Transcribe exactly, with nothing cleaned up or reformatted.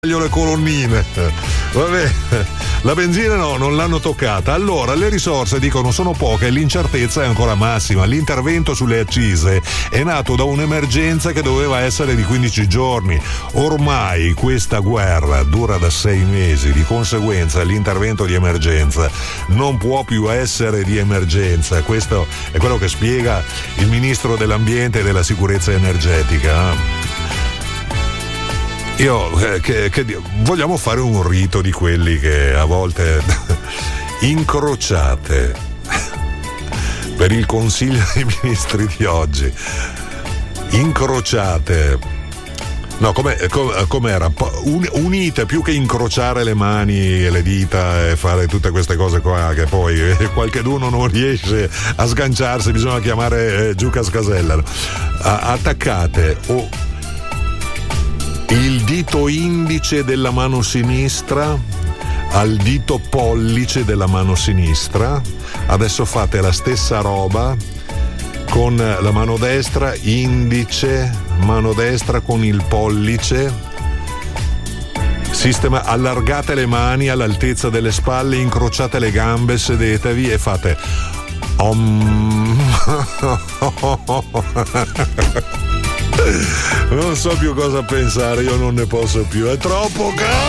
taglio le colonnine. Vabbè, la benzina no, non l'hanno toccata. Allora, le risorse dicono sono poche e l'incertezza è ancora massima. L'intervento sulle accise è nato da un'emergenza che doveva essere di quindici giorni. Ormai questa guerra dura da sei mesi, di conseguenza l'intervento di emergenza non può più essere di emergenza. Questo è quello che spiega il ministro dell'ambiente e della sicurezza energetica. Io eh, che, che vogliamo fare un rito di quelli che a volte incrociate per il Consiglio dei Ministri di oggi, incrociate, no, com'è, com'era? Unite, più che incrociare le mani e le dita e fare tutte queste cose qua che poi qualcheduno non riesce a sganciarsi, bisogna chiamare giù Cascasella. Attaccate o il dito indice della mano sinistra al dito pollice della mano sinistra. Adesso fate la stessa roba con la mano destra, indice, mano destra con il pollice. Sistema, allargate le mani all'altezza delle spalle, incrociate le gambe, sedetevi e fate om. Non so più cosa pensare, io non ne posso più, è troppo caldo.